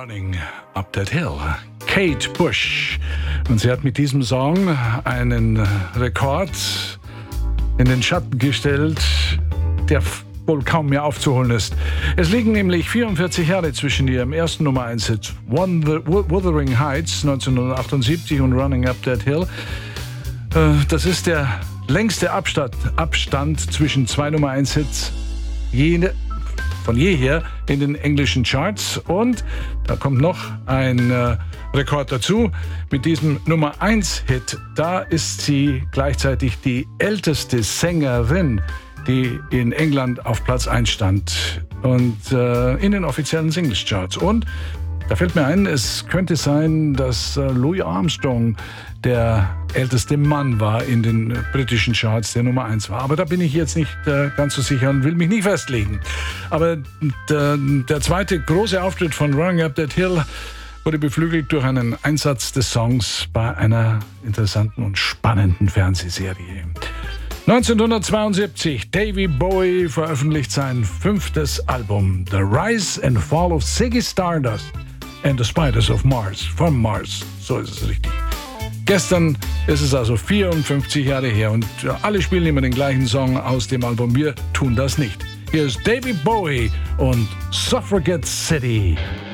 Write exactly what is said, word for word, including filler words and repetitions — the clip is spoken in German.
Running Up That Hill. Kate Bush. Und sie hat mit diesem Song einen Rekord in den Schatten gestellt, der wohl kaum mehr aufzuholen ist. Es liegen nämlich vierundvierzig Jahre zwischen ihrem ersten Nummer eins Hit Wuthering Heights neunzehnhundertachtundsiebzig und Running Up That Hill. Das ist der längste Abstand, Abstand zwischen zwei Nummer eins Hits jene, von jeher in den englischen Charts. Und da kommt noch ein äh, Rekord dazu. Mit diesem Nummer eins Hit, da ist sie gleichzeitig die älteste Sängerin, die in England auf Platz eins stand und äh, in den offiziellen Singles-Charts. Und da fällt mir ein, es könnte sein, dass äh, Louis Armstrong der älteste Mann war in den äh, britischen Charts, der Nummer eins war. Aber da bin ich jetzt nicht äh, ganz so sicher und will mich nicht festlegen. Aber der, der zweite große Auftritt von Running Up That Hill wurde beflügelt durch einen Einsatz des Songs bei einer interessanten und spannenden Fernsehserie. neunzehnhundertzweiundsiebzig, Davy Bowie veröffentlicht sein fünftes Album, The Rise and Fall of Ziggy Stardust and the Spiders of Mars, from Mars, so ist es richtig. Gestern ist es also vierundfünfzig Jahre her und alle spielen immer den gleichen Song aus dem Album. Wir tun das nicht. Hier ist Davy Bowie und Suffragette City.